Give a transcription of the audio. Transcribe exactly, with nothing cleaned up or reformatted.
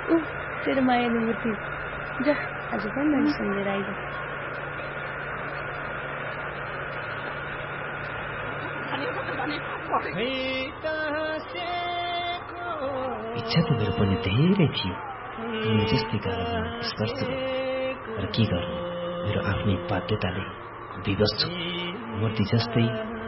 ऊ तेरो मायालु मूर्ति जा आज पनि मैले सम्झेर आइज इच्छा त मेरो पनि धेरै थियो तिमी जस्तै कारण स्पर्श र के गर्नु मेरो आफ्नै बाध्यताले विवश छु मूर्ति जस्तै